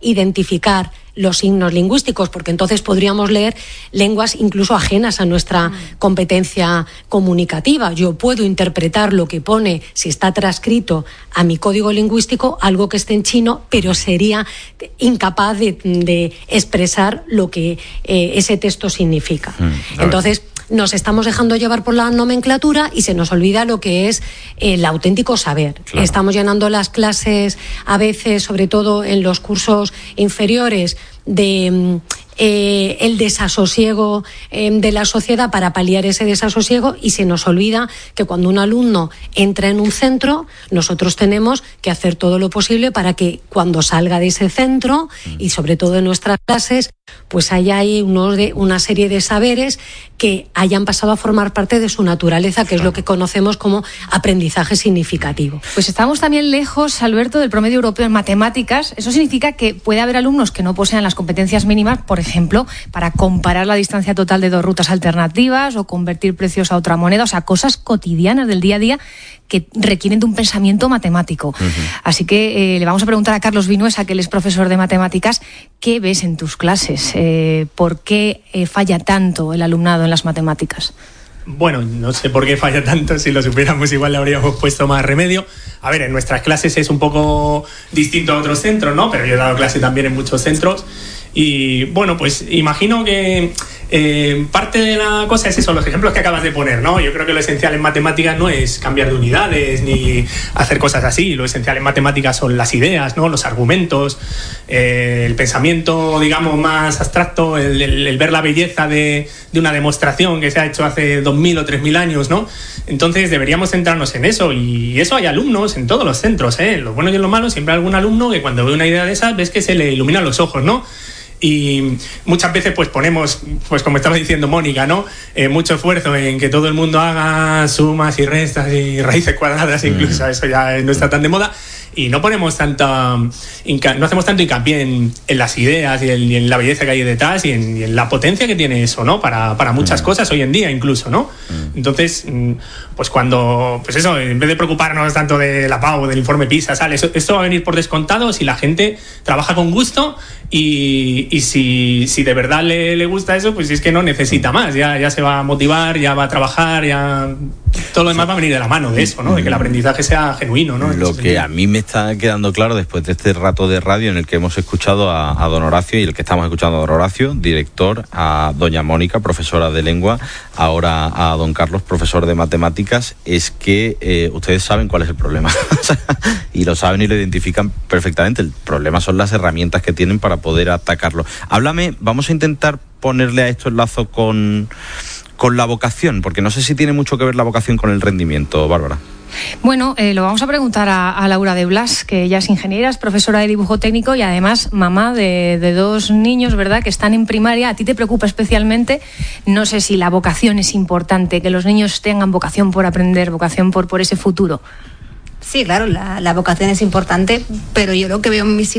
identificar los signos lingüísticos, porque entonces podríamos leer lenguas incluso ajenas a nuestra competencia comunicativa. Yo puedo interpretar lo que pone, si está transcrito a mi código lingüístico, algo que esté en chino, pero sería incapaz de expresar lo que ese texto significa. Entonces, nos estamos dejando llevar por la nomenclatura y se nos olvida lo que es el auténtico saber. Claro. Estamos llenando las clases a veces, sobre todo en los cursos inferiores, de el desasosiego de la sociedad para paliar ese desasosiego, y se nos olvida que cuando un alumno entra en un centro, nosotros tenemos que hacer todo lo posible para que cuando salga de ese centro, y sobre todo en nuestras clases, pues haya ahí una serie de saberes que hayan pasado a formar parte de su naturaleza, que es lo que conocemos como aprendizaje significativo. Pues estamos también lejos, Alberto, del promedio europeo en matemáticas. Eso significa que puede haber alumnos que no posean las competencias mínimas, por ejemplo, para comparar la distancia total de dos rutas alternativas o convertir precios a otra moneda, o sea, cosas cotidianas del día a día que requieren de un pensamiento matemático. Así que le vamos a preguntar a Carlos Vinuesa, que él es profesor de matemáticas, ¿qué ves en tus clases? ¿Por qué falla tanto el alumnado en las matemáticas? Bueno, no sé por qué falla tanto, si lo supiéramos igual le habríamos puesto más remedio. A ver, en nuestras clases es un poco distinto a otros centros, ¿no? Pero yo he dado clase también en muchos centros y, bueno, pues imagino que parte de la cosa es eso, los ejemplos que acabas de poner, ¿no? Yo creo que lo esencial en matemáticas no es cambiar de unidades ni hacer cosas así. Lo esencial en matemáticas son las ideas, ¿no? Los argumentos, el pensamiento, digamos, más abstracto, el ver la belleza de una demostración que se ha hecho hace 2000 o 3000 años, ¿no? Entonces deberíamos centrarnos en eso, y eso hay alumnos en todos los centros, ¿eh? Lo bueno y lo malo, siempre hay algún alumno que cuando ve una idea de esas ves que se le iluminan los ojos, ¿no? Y muchas veces pues ponemos, pues como estaba diciendo Mónica, ¿no? Mucho esfuerzo en que todo el mundo haga sumas y restas y raíces cuadradas, incluso eso ya no está tan de moda, y no ponemos no hacemos tanto hincapié en las ideas y en la belleza que hay detrás y en la potencia que tiene eso, ¿no? Para muchas cosas hoy en día incluso, ¿no? Entonces, pues cuando, pues eso, en vez de preocuparnos tanto de la PAU, del informe PISA, ¿sale? Esto va a venir por descontado si la gente trabaja con gusto y si de verdad le gusta eso, pues es que no necesita más, ya se va a motivar, ya va a trabajar, ya todo lo demás va a venir de la mano de eso, ¿no? De que el aprendizaje sea genuino, ¿no? Lo que a mí me está quedando claro después de este rato de radio en el que hemos escuchado a don Horacio y el que estamos escuchando a don Horacio, director, a doña Mónica, profesora de lengua, ahora a don Carlos, profesor de matemáticas, es que ustedes saben cuál es el problema y lo saben y lo identifican perfectamente. El problema son las herramientas que tienen para poder atacarlo. Háblame, vamos a intentar ponerle a esto el lazo con la vocación, porque no sé si tiene mucho que ver la vocación con el rendimiento, Bárbara. Bueno, lo vamos a preguntar a Laura de Blas, que ella es ingeniera, es profesora de dibujo técnico y además mamá de dos niños, ¿verdad?, que están en primaria. A ti te preocupa especialmente, no sé si la vocación es importante, que los niños tengan vocación por aprender, vocación por ese futuro. Sí, claro, la vocación es importante, pero yo lo que veo en mis hijos